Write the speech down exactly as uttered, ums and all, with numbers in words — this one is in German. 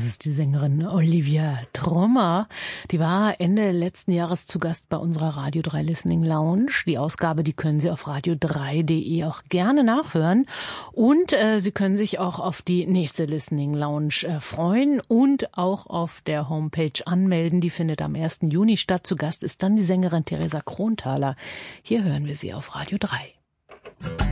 Das ist die Sängerin Olivia Trommer. Die war Ende letzten Jahres zu Gast bei unserer Radio drei Listening Lounge. Die Ausgabe, die können Sie auf radio drei punkt de auch gerne nachhören. Und äh, Sie können sich auch auf die nächste Listening Lounge äh, freuen und auch auf der Homepage anmelden. Die findet am ersten Juni statt. Zu Gast ist dann die Sängerin Theresa Kronthaler. Hier hören wir sie auf Radio drei.